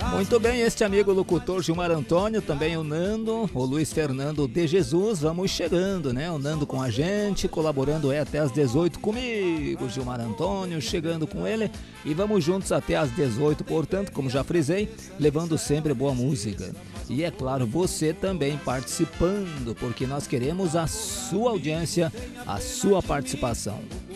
Muito bem, este amigo locutor Gilmar Antônio, também o Nando, o Luiz Fernando de Jesus, vamos chegando, né? O Nando com a gente, colaborando até às 18 comigo, Gilmar Antônio, chegando com ele e vamos juntos até às 18, portanto, como já frisei, levando sempre boa música. E é claro, você também participando, porque nós queremos a sua audiência, a sua participação.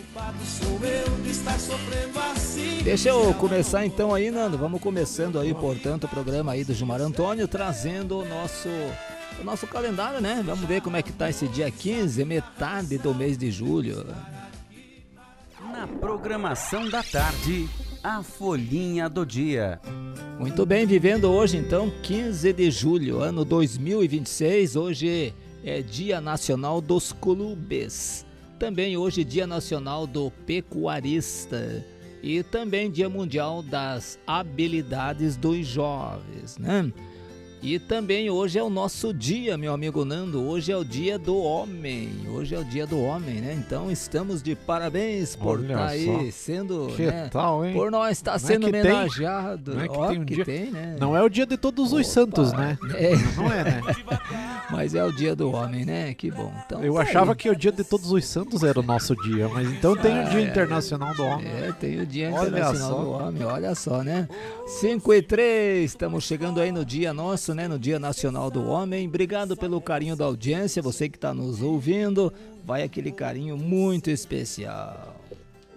Deixa eu começar então aí, Nando, vamos começando aí, portanto, o programa aí do Gilmar Antônio, trazendo o nosso calendário, né? Vamos ver como é que tá esse dia 15, metade do mês de julho. Na programação da tarde, a Folhinha do Dia. Muito bem, vivendo hoje então, 15 de julho, ano 2026, hoje é Dia Nacional dos Clubes. Também hoje Dia Nacional do Pecuarista e também Dia Mundial das Habilidades dos Jovens, né? E também hoje é o nosso dia, meu amigo Nando, hoje é o dia do homem, hoje é o dia do homem, né? Então estamos de parabéns por estar aí sendo, que né? tal, hein? Por nós estar sendo homenageado. Não é que tem um dia, tem, né? Não é o dia de todos os santos, né? Não é, né? Mas é o dia do homem, né? Que bom. Então, eu achava que o dia de todos os santos era o nosso dia, mas então tem o Dia Internacional do Homem. Tem o Dia Internacional do Homem, olha só, né? 5:03, estamos chegando aí no dia nosso, né? No Dia Nacional do Homem. Obrigado pelo carinho da audiência, você que está nos ouvindo, vai aquele carinho muito especial.